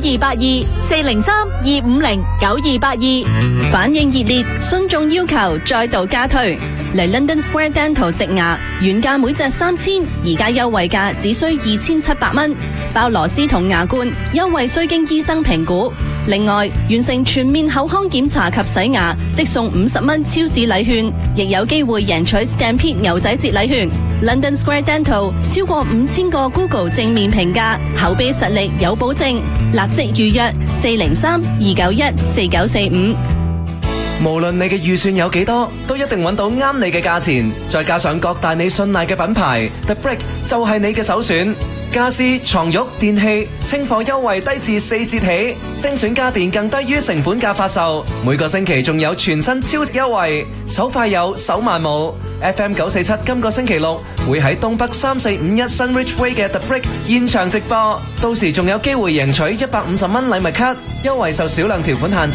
9282，403-250-9282。反應熱烈，信眾要求再度加推。嚟 London Square Dental 植牙，原價每隻3000，而家優惠價只需2700蚊，包螺絲同牙冠，優惠需經醫生評估。另外，完成全面口腔檢查及洗牙，即送50蚊超市禮券，亦有機會贏取 Stampede 牛仔節禮券。London Square Dental 超過5000個 Google 正面評價，口碑實力有保證，立即預約403-291-4945。 無論你嘅預算有幾多，都一定揾到啱你嘅價錢，再加上各大你信賴嘅品牌 ，The Brick 就係你嘅首選。家私、床褥、電器，清貨優惠低至4折起，精選家電更低於成本價發售。每個星期仲有全新超值優惠，手快有，手慢冇。FM 947今個星期六會喺東北3451 Sunridge Way 嘅 The Brick 現場直播，到時仲有機會贏取150蚊禮物卡，優惠受少量條款限制。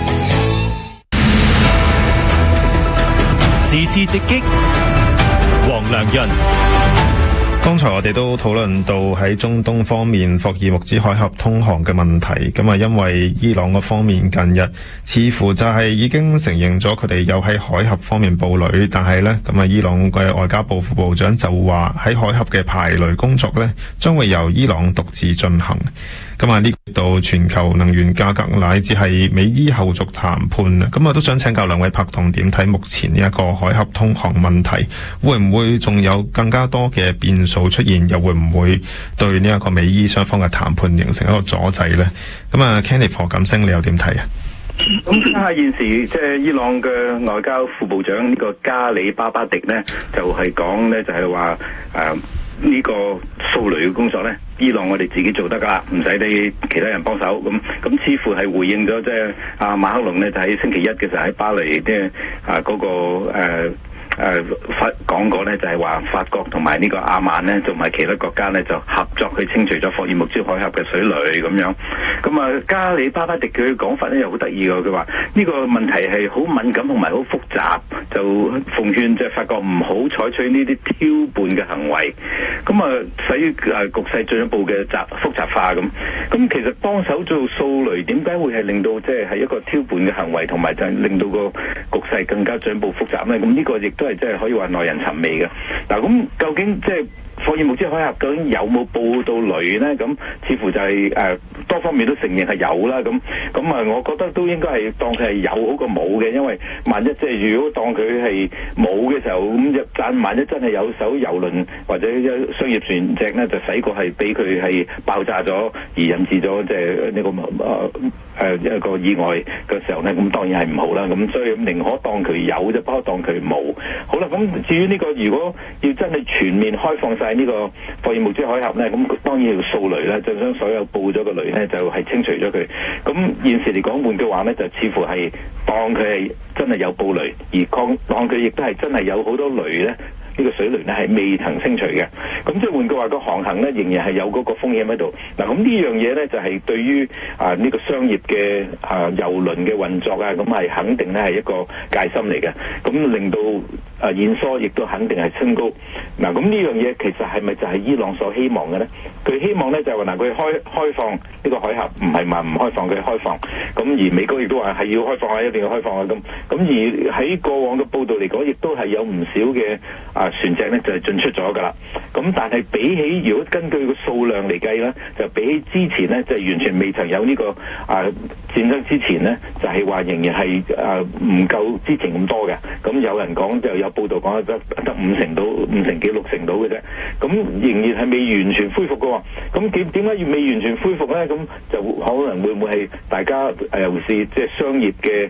時事直擊，黃良潤。 剛才我哋都討論到喺中東方面霍爾木茲海峽通航嘅問題，咁啊因為伊朗嗰方面近日似乎就係已經承認咗佢哋有喺海峽方面捕虜，但係呢，咁啊伊朗嘅外交部副部長就話喺海峽嘅排雷工作呢將會由伊朗獨自進行。咁啊呢度全球能源價格乃至係美伊後續談判啊，咁啊都想請教兩位拍檔點睇目前呢一個海峽通航問題，會唔會仲有更加多嘅變數出現，又會唔會對呢一個美伊雙方嘅談判形成一個阻滯呢？咁啊 Kenneth 何錦星你又點睇啊？ 咁睇下現時即係伊朗嘅外交副部長呢個加里巴巴迪呢，就係講呢，就係話呢個掃雷嘅工作呢，伊朗我哋自己做得噶啦，唔使你其他人幫手。咁似乎係回應咗即係阿馬克龍呢，就喺星期一嘅時候喺巴黎即係嗰個講過呢，就係話法國同埋呢個阿曼呢，同埋其他國家呢，就合作去清除咗霍爾木茲海峽嘅水雷咁樣。咁啊，加里巴巴迪佢嘅講法呢又好得意㗎，佢話呢個問題係好敏感同埋好複雜，就奉勸即係法國唔好採取呢啲挑撥嘅行為，咁啊使局勢進一步嘅複雜化咁。咁其實幫手做掃雷點解會係令到即係一個挑撥嘅行為，同埋就係令到個局勢更加進一步複雜呢？咁呢個亦都係即係可以話耐人尋味嘅。嗱，咁究竟即係霍爾木茲海峽究竟有冇報到雷呢？咁似乎就係多方面都承認係有啦。咁我覺得都應該係當佢係有好過冇嘅，因為萬一即係如果當佢係冇嘅時候，咁但萬一真係有艘郵輪或者商業船隻呢，就使過係俾佢係爆炸咗而引致咗即係呢個一個意外嘅時候呢，咁當然係唔好啦。咁所以寧可當佢有啫，不可當佢冇。好啦，咁至於呢個如果要真係全面開放晒呢個霍爾木茲海峽呢，咁當然要掃雷啦，就將所有報咗嘅雷呢，就係清除咗佢。咁現時嚟講，換句話呢，就似乎係當佢係真係有報雷，而當佢亦都係真係有好多雷呢。呢個水雷呢係未曾清除嘅，咁即係換句話，個航行呢仍然係有嗰個風險喺度。嗱，咁呢樣嘢呢就係對於呢個商業嘅郵輪嘅運作啊，咁係肯定呢係一個戒心嚟嘅，咁令到現疏亦都肯定係升高。嗱，咁呢樣嘢其實係咪就係伊朗所希望嘅呢？佢希望呢就係話嗱，佢開放呢個海峽，唔係話唔開放，佢開放。咁而美國亦都話係要開放啊，一定要開放啊咁。咁而喺過往嘅報道嚟講，亦都係有唔少嘅船隻呢就係進出咗㗎啦。咁但係比起如果根據個數量嚟計呢，就比起之前呢，就完全未曾有呢個戰爭之前呢，就係話仍然係唔夠之前咁多嘅。咁有人講就有報道講得5成到5成幾6成到嘅啫。咁仍然係未完全恢復嘅喎。咁點解要未完全恢復呢？咁就可能會唔會係大家尤其是即係商業嘅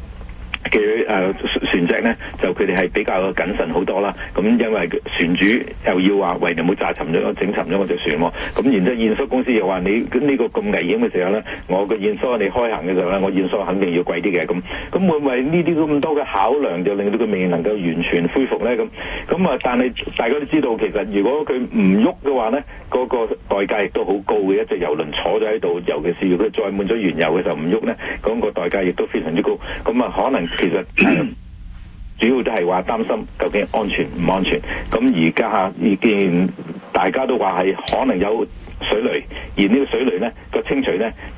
船隻呢，就佢哋係比較謹慎好多啦。咁因為船主又要話喂，你唔好炸沉咗整沉咗我隻船喎。咁然之後驗收公司又話你呢個咁危險嘅時候呢，我個驗收你開行嘅時候呢，我驗收肯定要貴啲嘅。咁會唔會呢啲咁多嘅考量就令到佢未能夠完全恢復呢？咁但係大家都知道，其實如果佢唔喐嘅話呢，嗰個代價亦都好高嘅。一隻郵輪坐咗喺度，尤其是如果佢載滿咗原油嘅時候唔喐呢，嗰個代價亦都非常之高。咁可能其實主要都係話擔心究竟安全唔安全。咁而家已經大家都話係可能有水雷，而呢個水雷呢個清除呢。